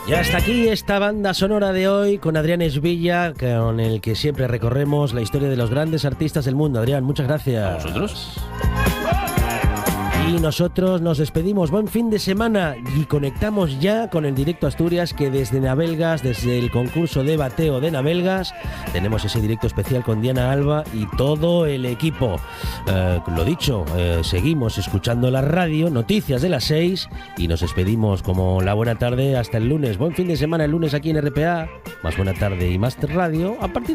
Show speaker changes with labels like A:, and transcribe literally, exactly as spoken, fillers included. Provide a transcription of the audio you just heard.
A: Y hasta aquí esta banda sonora de hoy con Adrián Esvilla, con el que siempre recorremos la historia de los grandes artistas del mundo. Adrián, muchas gracias.
B: ¿A vosotros?
A: Y nosotros nos despedimos. Buen fin de semana y conectamos ya con el Directo Asturias, que desde Navelgas, desde el concurso de bateo de Navelgas, tenemos ese directo especial con Diana Alba y todo el equipo. Eh, lo dicho, eh, seguimos escuchando la radio, noticias de las seis, y nos despedimos como la buena tarde hasta el lunes. Buen fin de semana el lunes aquí en R P A, más buena tarde y más radio a partir